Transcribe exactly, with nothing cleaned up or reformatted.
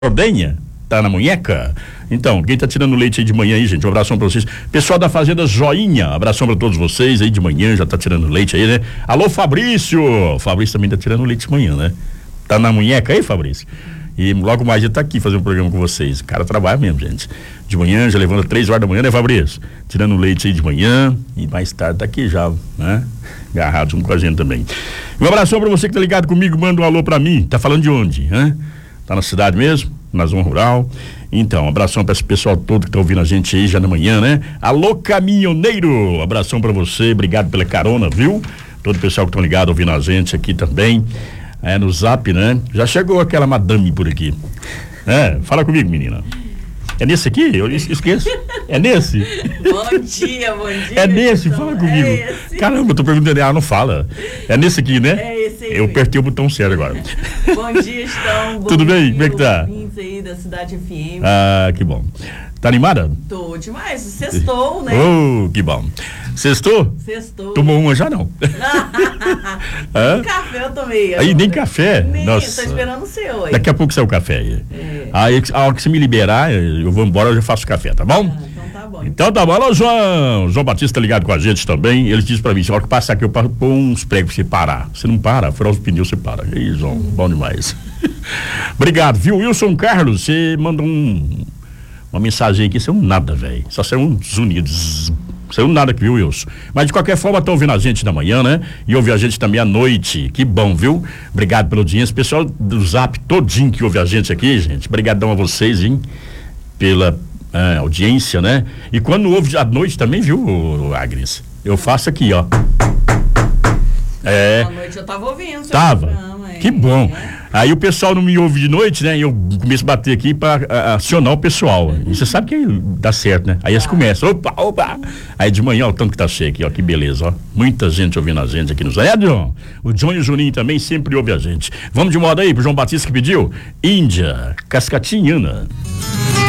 ordenha, tá na munheca. Então, quem tá tirando leite aí de manhã aí, gente, um abração pra vocês. Pessoal da Fazenda Joinha, abração pra todos vocês aí de manhã, já tá tirando leite aí, né? Alô, Fabrício! Fabrício também tá tirando leite de manhã, né? Tá na munheca aí, Fabrício? E logo mais ele tá aqui fazendo um programa com vocês. O cara trabalha mesmo, gente. De manhã, já levanta três horas da manhã, né, Fabrício? Tirando leite aí de manhã e mais tarde tá aqui já, né? Agarrado junto com a gente também. Um abração pra você que tá ligado comigo, manda um alô pra mim. Tá falando de onde, né? Tá na cidade mesmo? Na zona rural? Então, um abração pra esse pessoal todo que tá ouvindo a gente aí já na manhã, né? Alô, caminhoneiro! Abração pra você, obrigado pela carona, viu? Todo o pessoal que tá ligado ouvindo a gente aqui também. É, no zap, né? Já chegou aquela madame por aqui. É, fala comigo, menina. É nesse aqui? Eu esqueço. É nesse? Bom dia, bom dia. É nesse, então, fala comigo. É esse. Caramba, eu tô perguntando, ela não fala. É nesse aqui, né? É esse aí. Eu apertei o botão certo agora. Bom dia, Estão. Bom Tudo bem? dia, Como é que tá? Aí da Cidade F M. Ah, que bom. Tá animada? Tô demais. Sextou, né? Oh, que bom. Sextou? Sextou. Tomou uma já não? Nem café eu tomei. Aí, nem café? Nem, Nossa. tô esperando o seu aí. Daqui a pouco sai o café aí. É. Aí, a hora que você me liberar, eu vou embora, eu já faço café, tá bom? Ah, então tá bom. Então tá bom. Alô, João. João Batista tá ligado com a gente também. Ele disse pra mim, se a hora que passar aqui, eu paro pôr uns pregos pra você parar. Você não para, furar os pneus, você para. E aí, João, bom demais. Obrigado, viu? Wilson Carlos, você mandou um, uma mensagem aqui, saiu nada, velho. Só saiu um zunido. Saiu nada aqui, viu, Wilson? Mas de qualquer forma, tá ouvindo a gente da manhã, né? E ouve a gente também à noite. Que bom, viu? Obrigado pela audiência. Pessoal do Zap todinho que ouve a gente aqui, gente. Obrigadão a vocês, hein? Pela é, audiência, né? E quando ouve à noite também, viu, Agnes? Eu faço aqui, ó. É. À noite eu tava ouvindo. Seu Tava. programa, Que bom. É. Aí o pessoal não me ouve de noite, né? E eu começo a bater aqui para acionar o pessoal. E você sabe que dá certo, né? Aí eles começam, opa, opa. Aí de manhã, ó, o tanto que tá cheio aqui, ó, que beleza, ó. Muita gente ouvindo a gente aqui nos. É, John? O John e o Juninho também sempre ouvem a gente. Vamos de moda aí pro João Batista que pediu? Índia, Cascatinhana.